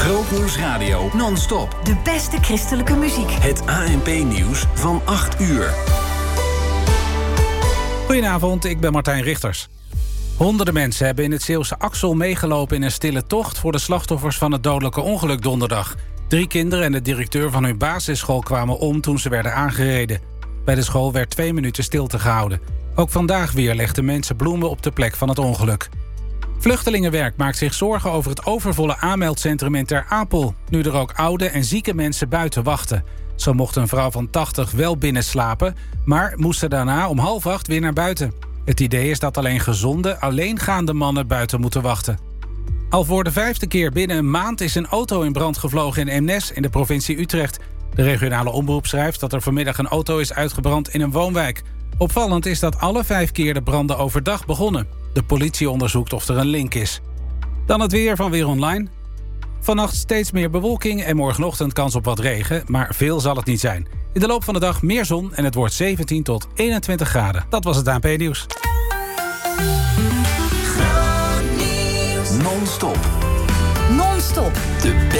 Grootnieuws Radio non-stop. De beste christelijke muziek. Het ANP-nieuws van 8 uur. Goedenavond, ik ben Martijn Richters. Honderden mensen hebben in het Zeeuwse Axel meegelopen in een stille tocht voor de slachtoffers van het dodelijke ongeluk donderdag. 3 kinderen en de directeur van hun basisschool kwamen om toen ze werden aangereden. Bij de school werd 2 minuten stilte gehouden. Ook vandaag weer legden mensen bloemen op de plek van het ongeluk. Vluchtelingenwerk maakt zich zorgen over het overvolle aanmeldcentrum in Ter Apel, nu er ook oude en zieke mensen buiten wachten. Zo mocht een vrouw van 80 wel binnen slapen, maar moest ze daarna om 7:30 weer naar buiten. Het idee is dat alleen gezonde, alleengaande mannen buiten moeten wachten. Al voor de 5e keer binnen een maand is een auto in brand gevlogen in Eemnes in de provincie Utrecht. De regionale omroep schrijft dat er vanmiddag een auto is uitgebrand in een woonwijk. Opvallend is dat alle 5 keer de branden overdag begonnen. De politie onderzoekt of er een link is. Dan het weer van Weer Online. Vannacht steeds meer bewolking en morgenochtend kans op wat regen, maar veel zal het niet zijn. In de loop van de dag meer zon en het wordt 17 tot 21 graden. Dat was het ANP-nieuws. Non-stop. Non-stop. De